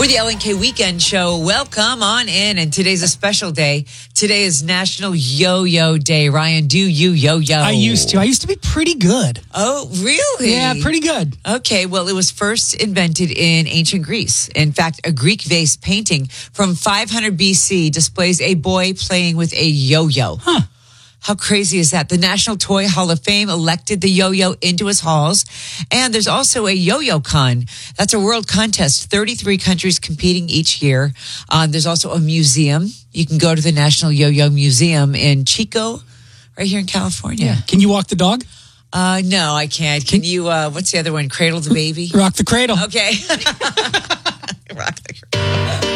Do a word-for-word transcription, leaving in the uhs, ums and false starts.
We're the L N K Weekend Show. Welcome on in. And today's a special day. Today is National Yo-Yo Day. Ryan, do you yo-yo? I used to. I used to be pretty good. Oh, really? Yeah, pretty good. Okay, well, it was first invented in ancient Greece. In fact, a Greek vase painting from five hundred B C displays a boy playing with a yo-yo. Huh. How crazy is that? The National Toy Hall of Fame elected the yo-yo into its halls. And there's also a Yo-Yo Con. That's a world contest. thirty-three countries competing each year. Um, there's also a museum. You can go to the National Yo-Yo Museum in Chico, right here in California. Yeah. Can you walk the dog? Uh, no, I can't. Can you, uh, what's the other one? Cradle the baby? Rock the cradle. Okay. Rock the cradle.